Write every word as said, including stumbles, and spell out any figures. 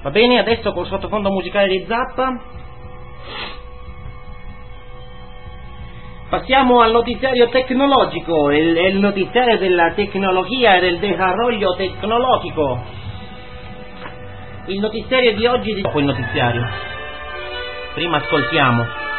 Va bene, adesso col sottofondo musicale di Zappa passiamo al notiziario tecnologico, il, il notiziario della tecnologia e del desarrollo tecnologico. Il notiziario di oggi, dopo il notiziario, prima ascoltiamo